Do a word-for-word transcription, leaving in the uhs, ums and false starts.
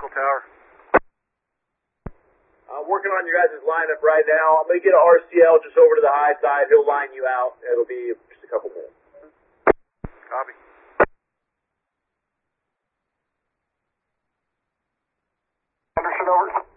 tower. I'm working on your guys' lineup right now. I'm going to get an R C L just over to the high side. He'll line you out. It'll be just a couple minutes. Copy. Anderson, over.